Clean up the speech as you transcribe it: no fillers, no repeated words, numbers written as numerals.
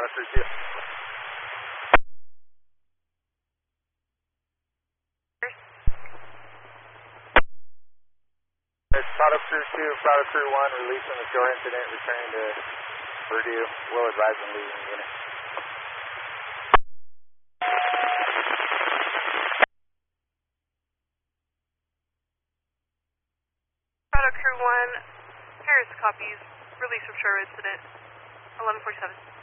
Crew 2. It's Shadow Crew 2, Shadow Crew 1, releasing the shore incident, returning to Purdue. Will advise on leaving the unit. Shadow Crew 1, Harris copies, release from shore incident, 11:47.